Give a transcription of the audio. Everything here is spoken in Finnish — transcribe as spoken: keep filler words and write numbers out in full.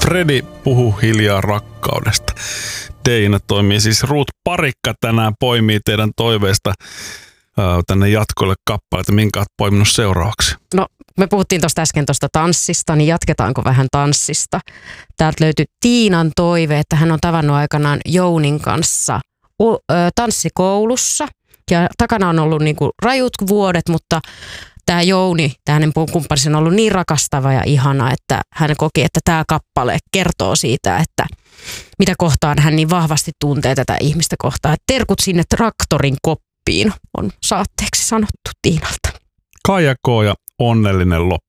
Fredi puhuu hiljaa rakkaudesta. Teina toimii siis Ruut Parikka tänään poimii teidän toiveista tänne jatkoille kappaleita. Minkä olet poiminut seuraavaksi? No, me puhuttiin tuosta äsken tuosta tanssista, niin jatketaanko vähän tanssista? Täältä löytyi Tiinan toive, että hän on tavannut aikanaan Jounin kanssa tanssikoulussa. Ja takana on ollut niinku rajut vuodet, mutta tämä Jouni, tämä hänen kumppanissa on ollut niin rakastava ja ihana, että hän koki, että tämä kappale kertoo siitä, että mitä kohtaan hän niin vahvasti tuntee tätä ihmistä kohtaan. Et terkut sinne traktorin koppiin on saatteeksi sanottu Tiinalta. Kaija K. ja onnellinen loppu.